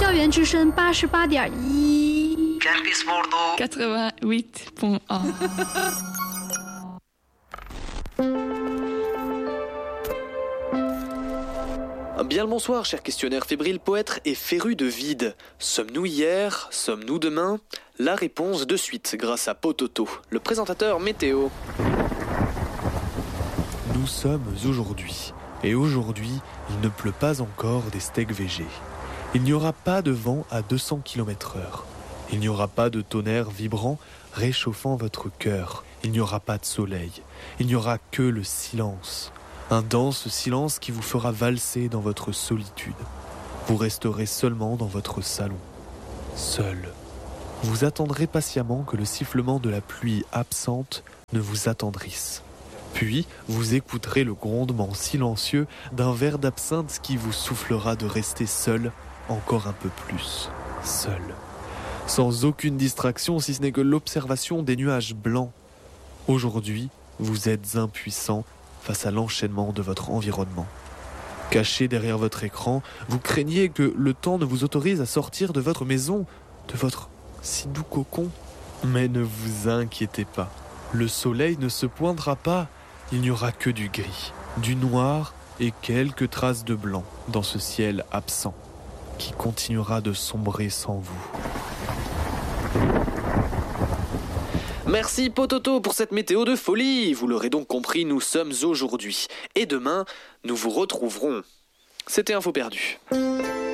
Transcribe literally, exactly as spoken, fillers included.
校园之声八十八点一 Campus Bordeaux quatre-vingt-huit point un. Bien le bonsoir, chers questionnaires fébriles, poètes et férus de vide. Sommes-nous hier? Sommes-nous demain? La réponse de suite, grâce à Pototo, le présentateur météo. Nous sommes aujourd'hui, et aujourd'hui, il ne pleut pas encore des steaks végés. Il n'y aura pas de vent à deux cents kilomètres heure. Il n'y aura pas de tonnerre vibrant réchauffant votre cœur. Il n'y aura pas de soleil. Il n'y aura que le silence. Un dense silence qui vous fera valser dans votre solitude. Vous resterez seulement dans votre salon, seul. Vous attendrez patiemment que le sifflement de la pluie absente ne vous attendrisse. Puis, vous écouterez le grondement silencieux d'un verre d'absinthe qui vous soufflera de rester seul encore un peu plus. Seul. Sans aucune distraction si ce n'est que l'observation des nuages blancs. Aujourd'hui, vous êtes impuissant face à l'enchaînement de votre environnement. Caché derrière votre écran, vous craignez que le temps ne vous autorise à sortir de votre maison, de votre si doux cocon. Mais ne vous inquiétez pas, le soleil ne se pointera pas, il n'y aura que du gris, du noir et quelques traces de blanc dans ce ciel absent, qui continuera de sombrer sans vous. Merci Pototo pour cette météo de folie. Vous l'aurez donc compris, nous sommes aujourd'hui. Et demain, nous vous retrouverons. C'était Info Perdu.